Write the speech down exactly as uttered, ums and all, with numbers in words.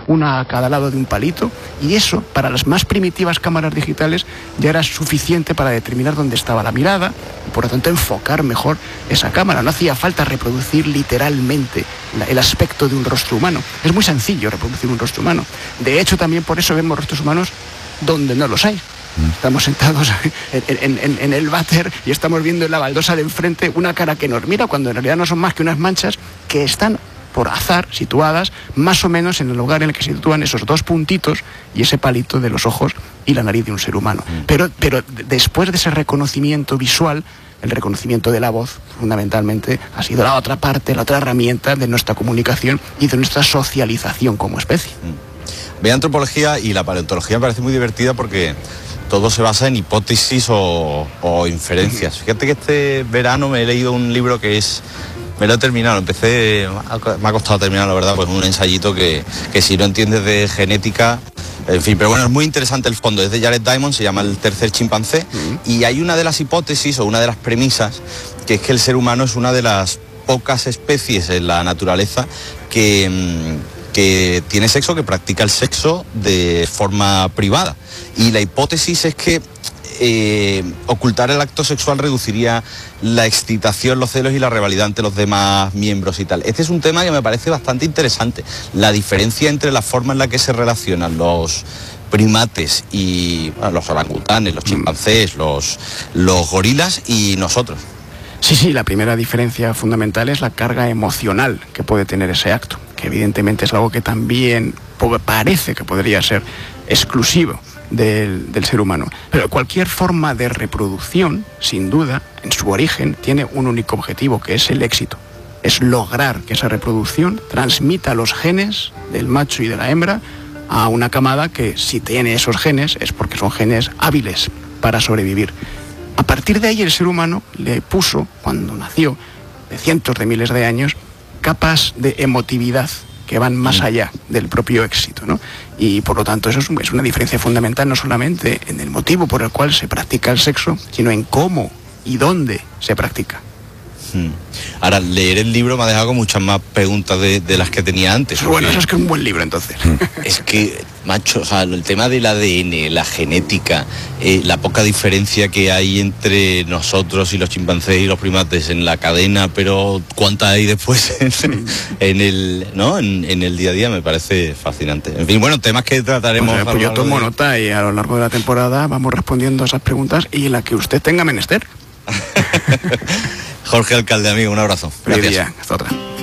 una a cada lado de un palito, y eso, para las más primitivas cámaras digitales, ya era suficiente para determinar dónde estaba la mirada, y por lo tanto enfocar mejor esa cámara. No hacía falta reproducir literalmente la, el aspecto de un rostro humano. Es muy sencillo reproducir un rostro humano. De hecho, también por eso vemos rostros humanos donde no los hay. Estamos sentados en, en, en el váter y estamos viendo en la baldosa de enfrente una cara que nos mira, cuando en realidad no son más que unas manchas que están por azar situadas más o menos en el lugar en el que se sitúan esos dos puntitos y ese palito de los ojos y la nariz de un ser humano. Pero, pero después de ese reconocimiento visual, el reconocimiento de la voz, fundamentalmente, ha sido la otra parte, la otra herramienta de nuestra comunicación y de nuestra socialización como especie. Ve, antropología y la paleontología me parece muy divertida porque todo se basa en hipótesis o, o inferencias. Fíjate que este verano me he leído un libro que es... Me lo he terminado, empecé... Me ha costado terminar, la verdad, pues un ensayito que, que si no entiendes de genética... En fin, pero bueno, es muy interesante el fondo. Es de Jared Diamond, se llama El tercer chimpancé. Uh-huh. Y hay una de las hipótesis o una de las premisas, que es que el ser humano es una de las pocas especies en la naturaleza que... que tiene sexo, que practica el sexo de forma privada. Y la hipótesis es que eh, ocultar el acto sexual reduciría la excitación, los celos y la rivalidad entre los demás miembros y tal. Este es un tema que me parece bastante interesante, la diferencia entre la forma en la que se relacionan los primates y bueno, los orangutanes, los chimpancés, los, los gorilas y nosotros. Sí, sí, la primera diferencia fundamental es la carga emocional que puede tener ese acto, que evidentemente es algo que también parece que podría ser exclusivo del, del ser humano. Pero cualquier forma de reproducción, sin duda, en su origen, tiene un único objetivo, que es el éxito. Es lograr que esa reproducción transmita los genes del macho y de la hembra a una camada que, si tiene esos genes, es porque son genes hábiles para sobrevivir. A partir de ahí el ser humano le puso, cuando nació, de cientos de miles de años, capas de emotividad que van más allá del propio éxito, ¿no? Y por lo tanto eso es una diferencia fundamental, no solamente en el motivo por el cual se practica el sexo, sino en cómo y dónde se practica. Hmm. Ahora, leer el libro me ha dejado con muchas más preguntas de, de las que tenía antes. Porque... Bueno, eso es que es un buen libro, entonces. Es que, macho, o sea, el tema del A D N, la genética, eh, la poca diferencia que hay entre nosotros y los chimpancés y los primates en la cadena, pero cuánta hay después en, en el, ¿no? En, en el día a día, me parece fascinante. En fin, bueno, temas que trataremos. Pues, pues yo tomo de... nota y a lo largo de la temporada vamos respondiendo a esas preguntas y en la que usted tenga menester. Jorge Alcalde, amigo, un abrazo. Gracias. Hasta otra.